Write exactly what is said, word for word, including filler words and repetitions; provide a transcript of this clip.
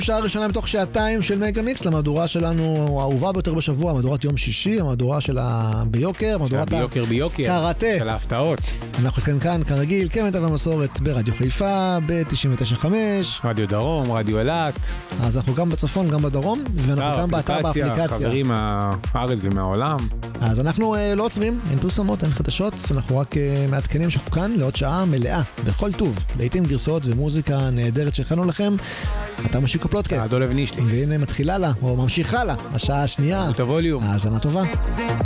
שעה ראשונה מתוך שעתיים של מגה מיקס למהדורה שלנו האהובה ביותר בשבוע, מהדורת יום שישי, המהדורה של הביוקר, מהדורת ביוקר ביוקר, קראטה. של ההפתעות. אנחנו איתכם כאן כרגיל, כמטב המסורת ברדיו חיפה, ב-תשעים ותשע נקודה חמש. רדיו דרום, רדיו אילת. אז אנחנו גם בצפון, גם בדרום, ואנחנו גם באתר באפליקציה. חברים מהארץ ומהעולם. אז אנחנו אה, לא עוצרים, אין פרסומות, אין חדשות, אנחנו רק אה, מעדכנים שאנחנו כאן לעוד שעה מלאה, בכל טוב, לעיתים גרסאות ומוזיקה נהדרת שהכנו לכם. אתה משיק הפלודקאסט. הדולב נישליס. והנה מתחילה לה, או ממשיכה לה, השעה השנייה. את הווליום. האזנה טובה.